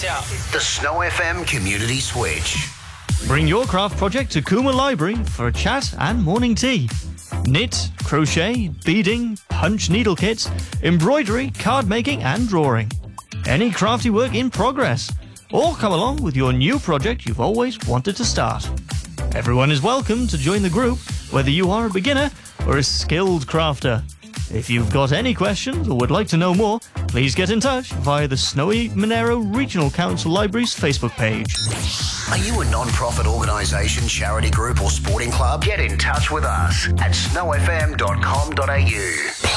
The Snow FM Community Switch. Bring your craft project to Cooma Library for a chat and morning tea. Knit, crochet, beading, punch needle kits, embroidery, card making and drawing. Any crafty work in progress. Or come along with your new project you've always wanted to start. Everyone is welcome to join the group, whether you are a beginner or a skilled crafter. If you've got any questions or would like to know more, please get in touch via the Snowy Monaro Regional Council Library's Facebook page. Are you a non-profit organisation, charity group or sporting club? Get in touch with us at snowfm.com.au.